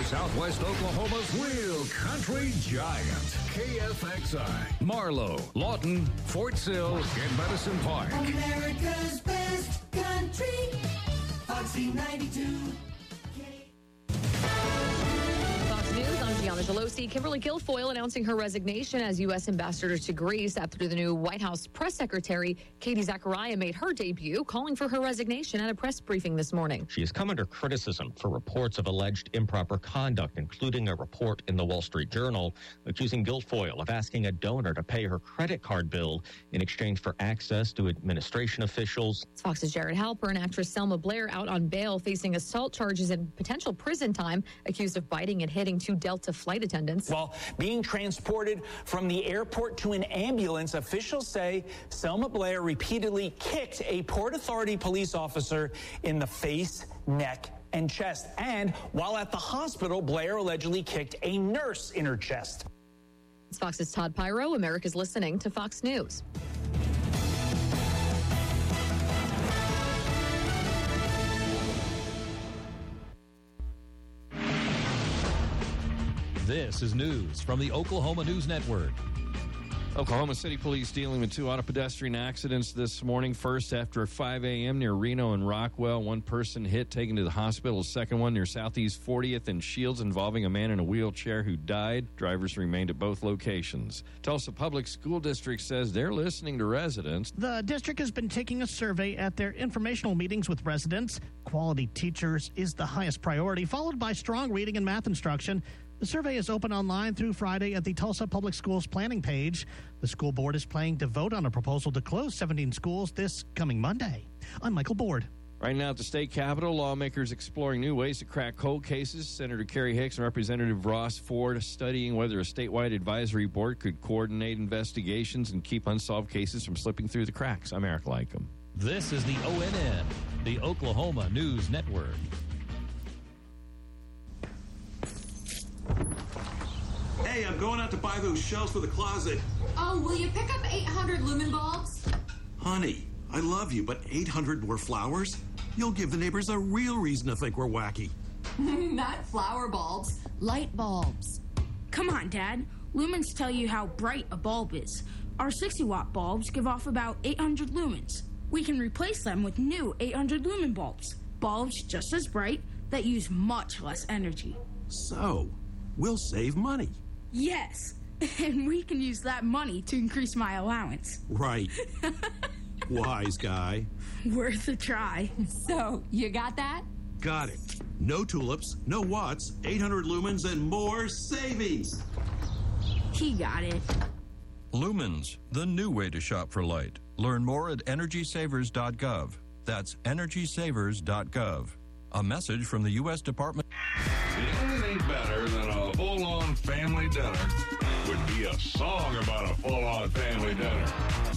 Southwest Oklahoma's real country giant, KFXI. Marlow, Lawton, Fort Sill, and Medicine Park. America's best country, Foxy 92. Fox News, I'm Gianna Gelosi. Kimberly Guilfoyle announcing her resignation as U.S. Ambassador to Greece after the new White House press secretary, Katie Zachariah, made her debut, calling for her resignation at a press briefing this morning. She has come under criticism for reports of alleged improper conduct, including a report in the Wall Street Journal accusing Guilfoyle of asking a donor to pay her credit card bill in exchange for access to administration officials. Fox's Jared Halpern, actress Selma Blair out on bail facing assault charges and potential prison time, accused of biting and hitting two Delta flight attendants. While being transported from the airport to an ambulance, officials say Selma Blair repeatedly kicked a Port Authority police officer in the face, neck, and chest. And while at the hospital, Blair allegedly kicked a nurse in her chest. It's Fox's Todd Pyro. America's listening to Fox News. This is news from the Oklahoma News Network. Oklahoma City Police dealing with two auto pedestrian accidents this morning. First, after 5 a.m. near Reno and Rockwell, one person hit, taken to the hospital. Second one near Southeast 40th and Shields, involving a man in a wheelchair who died. Drivers remained at both locations. Tulsa Public School District says they're listening to residents. The district has been taking a survey at their informational meetings with residents. Quality teachers is the highest priority, followed by strong reading and math instruction. The survey is open online through Friday at the Tulsa Public Schools planning page. The school board is planning to vote on a proposal to close 17 schools this coming Monday. I'm Michael Board. Right now at the state capitol, lawmakers exploring new ways to crack cold cases. Senator Kerry Hicks and Representative Ross Ford studying whether a statewide advisory board could coordinate investigations and keep unsolved cases from slipping through the cracks. I'm Eric Lycum. This is the ONN, the Oklahoma News Network. Hey, I'm going out to buy those shelves for the closet. Oh, will you pick up 800 lumen bulbs? Honey, I love you, but 800 more flowers? You'll give the neighbors a real reason to think we're wacky. Not flower bulbs, light bulbs. Come on, Dad. Lumens tell you how bright a bulb is. Our 60-watt bulbs give off about 800 lumens. We can replace them with new 800 lumen bulbs. Bulbs just as bright that use much less energy. So, we'll save money. Yes, and we can use that money to increase my allowance. Right. Wise guy. Worth a try. So, you got that? Got it. No tulips, no watts, 800 lumens, and more savings. He got it. Lumens, the new way to shop for light. Learn more at EnergySavers.gov. That's EnergySavers.gov. A message from the U.S. Department. The only thing better than a full-on family dinner would be a song about a full-on family dinner.